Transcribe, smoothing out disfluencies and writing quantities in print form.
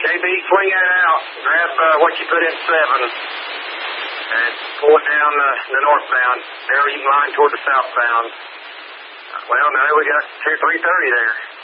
KB, swing that out. Grab what you put in 7 and pull it down the northbound. Arrow you line toward the southbound. Well, now we got 330 there.